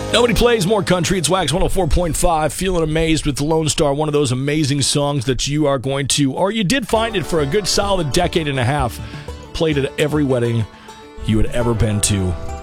Nobody plays more country. It's Wax 104.5. Feeling amazed with the Lone Star, one of those amazing songs that you are going to, or you did find it for a good solid decade and a half. Played at every wedding you had ever been to.